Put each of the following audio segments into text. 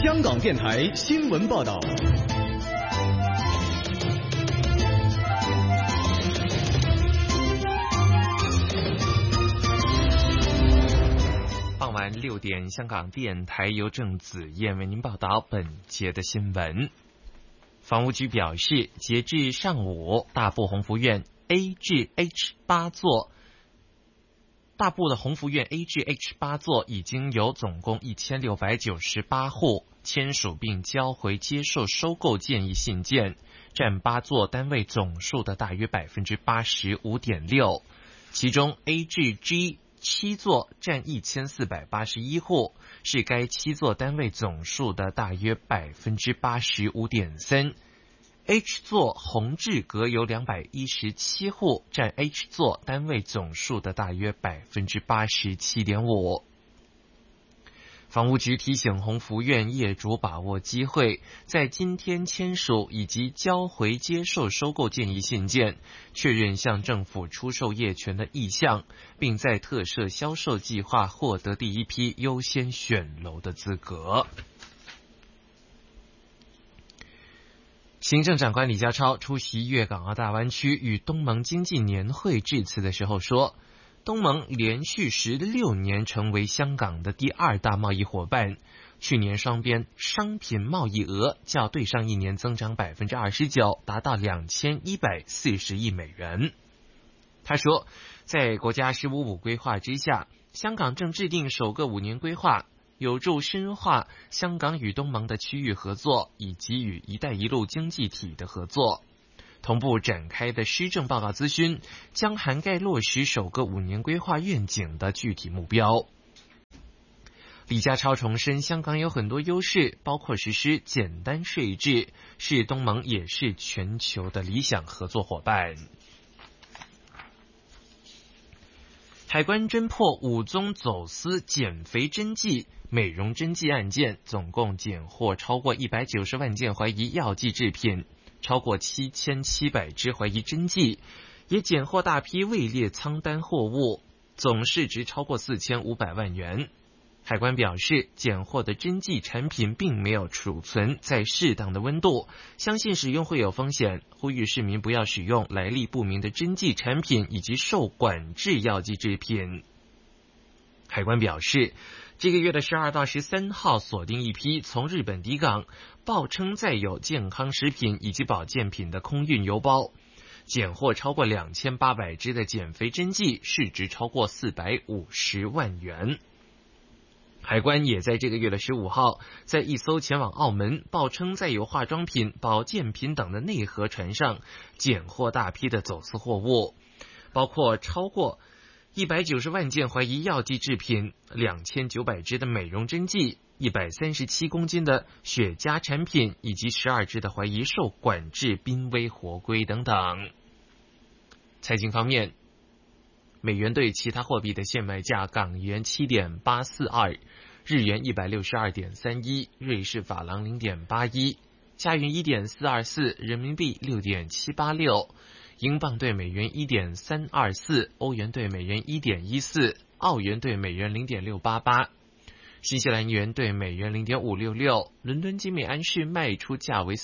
香港电台新闻报道。 傍晚6点，香港电台由郑子燕为您报道本节的新闻。房屋局表示，截至上午，大埔鸿福苑 A 至 H 8座。大埔的鸿福苑 A 至 H 8座已经有总共1698户签署并交回接受收购建议信件，占8座单位总数的大约 85.6%。其中 A 至 G 7座占1481户，是该7座单位总数的大约 85.3%。H 座宏志阁有217户，占 H 座单位总数的大约 87.5%。房屋局提醒鸿福苑业主把握机会，在今天签署以及交回接受收购建议信件，确认向政府出售业权的意向，并在特设销售计划获得第一批优先选楼的资格。行政长官李家超出席粤港澳大湾区与东盟经济年会致辞的时候说，东盟连续16年成为香港的第2大贸易伙伴，去年双边商品贸易额较对上一年增长 29%， 达到2140亿美元。他说，在国家“15+5”规划之下，香港正制定首个5年规划，有助深化香港与东盟的区域合作，以及与“一带一路”经济体的合作。同步展开的施政报告咨询将涵盖落实首个5年规划愿景的具体目标。李家超重申，香港有很多优势，包括实施简单税制，是东盟也是全球的理想合作伙伴。海关侦破5宗走私减肥针剂、美容针剂案件，总共检获超过190万件怀疑药剂制品，超过7700支怀疑针剂，也检获大批位列仓单货物，总市值超过4500万元。海关表示，检获的针剂产品并没有储存在适当的温度，相信使用会有风险，呼吁市民不要使用来历不明的针剂产品以及受管制药剂制品。海关表示，这个月的12到13号锁定一批从日本抵港，报称载有健康食品以及保健品的空运邮包，检获超过2800支的减肥针剂，市值超过450万元。海关也在这个月的15号，在一艘前往澳门，报称载有化妆品、保健品等的内河船上，检获大批的走私货物，包括超过190万件怀疑药剂制品、2900支的美容针剂、137公斤的雪茄产品，以及12支的怀疑受管制濒危活龟等等。财经方面，美元对其他货币的现卖价：港元7.842，日元162.31，瑞士法郎0.81，加元1.424，人民币6.786，英镑对美元1.324，欧元对美元1.14，澳元对美元0.688，新西兰元对美元0.566，伦敦金每安士卖出价为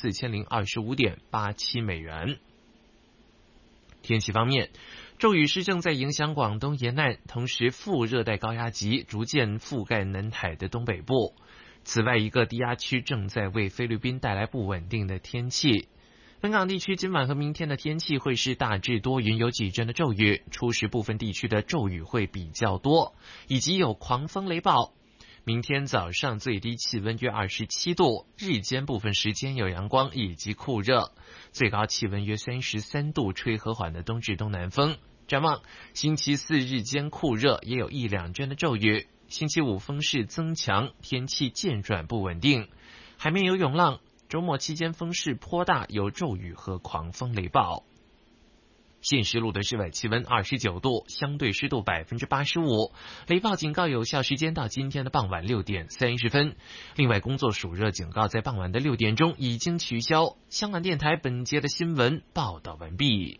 4025.87美元。天气方面，骤雨是正在影响广东沿岸，同时副热带高压脊逐渐覆盖南海的东北部。此外，一个低压区正在为菲律宾带来不稳定的天气。本港地区今晚和明天的天气会是大致多云，有几阵的骤雨，初时部分地区的骤雨会比较多，以及有狂风雷暴。明天早上最低气温约27度，日间部分时间有阳光以及酷热，最高气温约33度，吹和缓的东至东南风。展望星期四日间酷热，也有1-2阵的骤雨。星期五风势增强，天气渐转不稳定，海面有涌浪。周末期间风势颇大，有骤雨和狂风雷暴。现时录的室外气温29度，相对湿度 85%， 雷暴警告有效时间到今天的傍晚6点30分。另外，工作暑热警告在傍晚的6点钟已经取消。香港电台本节的新闻报道完毕。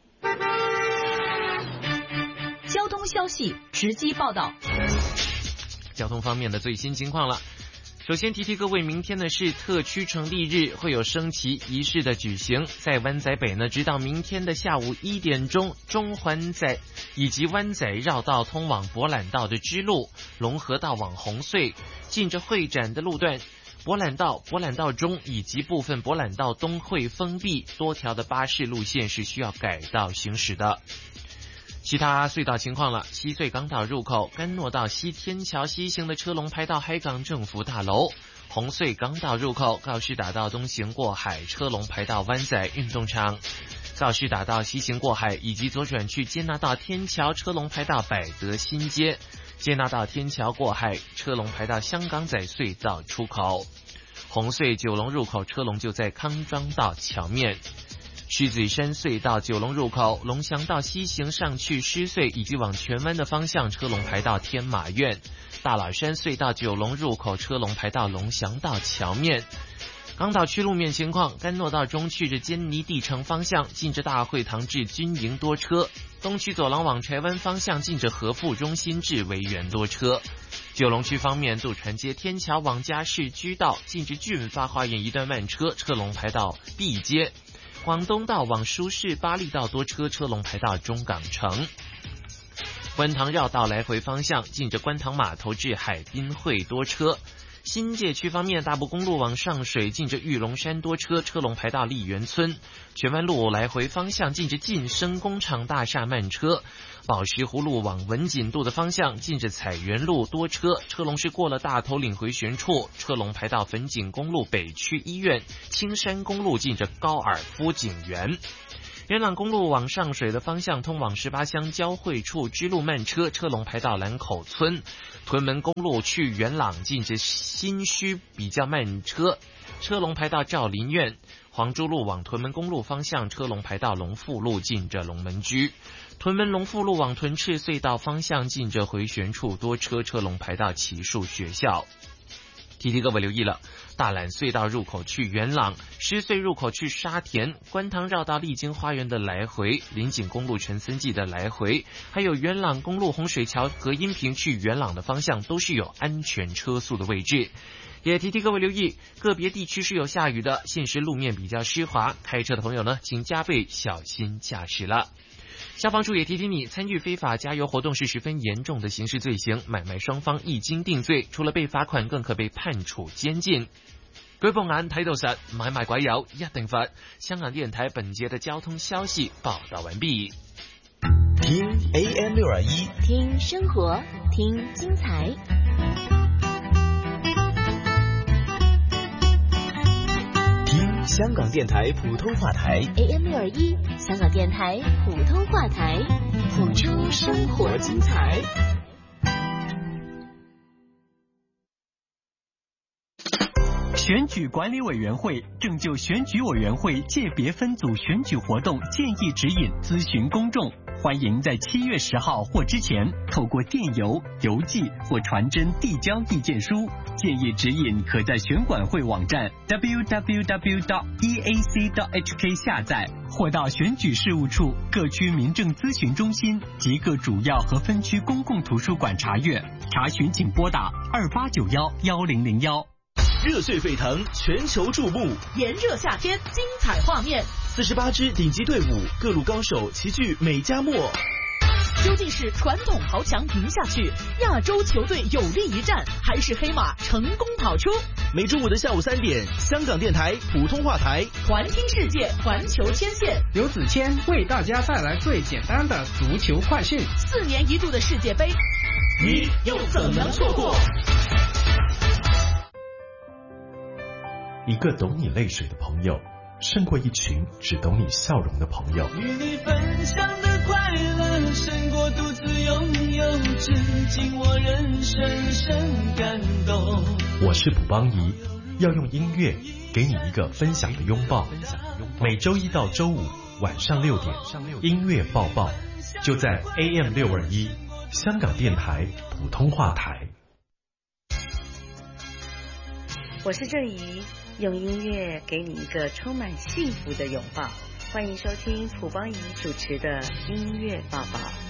交通消息直击报道。 交通方面的最新情况了。 首先提各位，明天呢是特区成立日，会有升旗仪式的举行。在湾仔北呢，直到明天的下午1点钟，中环仔以及湾仔绕道通往博览道的支路，龙和道往红隧，近着会展的路段。博览道中以及部分博览道东会封闭，多条的巴士路线是需要改道行驶的。其他隧道情况了，西隧港岛入口甘诺道西天桥西行的车龙排到海港政府大楼，红隧港岛入口告士打道东行过海车龙排到湾仔运动场，告士打道西行过海以及左转去接纳道天桥车龙排到百德新街，接纳道天桥过海车龙排到香港仔隧道出口，红隧九龙入口车龙就在康庄道桥面。狮子山隧道九龙入口，龙翔道西行上去狮隧以及往荃湾的方向车龙排到天马苑，大老山隧道九龙入口车龙排到龙翔道桥面。港岛区路面情况，甘诺道中去着坚尼地城方向，近着大会堂至军营多车，东区走廊往柴湾方向近着和富中心至维园多车。九龙区方面，渡船街天桥往嘉市居道近着俊发花园一段慢车，车龙排到碧街。广东道往舒适巴利道多车，车龙排到中港城。观塘绕道来回方向，近着观塘码头至海滨会多车。新界区方面，大埔公路往上水近着玉龙山多车，车龙排到丽园村。荃湾路来回方向近着晋升工厂大厦慢车。宝石湖路往文锦渡的方向近着彩园路多车，车龙是过了大头岭回旋处，车龙排到粉锦公路北区医院。青山公路近着高尔夫景园。元朗公路往上水的方向通往18乡交汇处支路慢车，车龙排到兰口村。屯门公路去元朗近着新墟比较慢车，车龙排到兆林苑。黄珠路往屯门公路方向车龙排到龙富路近着龙门居。屯门龙富路往屯赤隧道方向近着回旋处多车，车龙排到奇树学校。提各位留意了，大榄隧道入口去元朗，狮隧入口去沙田，观塘绕道丽晶花园的来回，林景公路陈森记的来回，还有元朗公路洪水桥和阴平去元朗的方向都是有安全车速的位置。也提各位留意，个别地区是有下雨的，现时路面比较湿滑，开车的朋友呢，请加倍小心驾驶了。消防处也提醒你，参与非法加油活动是十分严重的刑事罪行，买卖双方一經定罪，除了被罰款，更可被判處監禁。舉報眼睇到實，買賣鬼油一定罰。香港電台本節的交通消息報道完畢。 聽 AM621， 聽生活，聽精彩。 香港電台普通話台 AM621，香港電台普通話台，谱出生活精彩。 选举管理委员会正就选举委员会界别分组选举活动建议指引咨询公众，欢迎在7月10号或之前透过电邮、邮寄或传真递交意见书。建议指引可在选管会网站 www.eac.hk 下载，或到选举事务处各区民政咨询中心及各主要和分区公共图书馆查阅。查询请拨打28911001。 热血沸腾，全球注目， 炎热夏天，精彩画面 ，48支顶级队伍，各路高手齐聚美加墨。 究竟是传统豪强赢下去，亚洲球队有力一战，还是黑马成功跑出？ 每周五的下午3点，香港电台普通话台， 环听世界，环球牵线， 刘子谦为大家带来最简单的足球快讯。 4年一度的世界杯， 你又怎能错过？ 一个懂你泪水的朋友，胜过一群只懂你笑容的朋友。 与你分享的快乐胜过独自拥有，至今我仍深深感动。 我是卜邦仪，要用音乐给你一个分享的拥抱。每周一到周五晚上6点，音乐抱抱，就在 AM621 香港电台普通话台。 我是郑怡，用音乐给你一个充满幸福的拥抱。欢迎收听卜邦仪主持的音乐抱抱。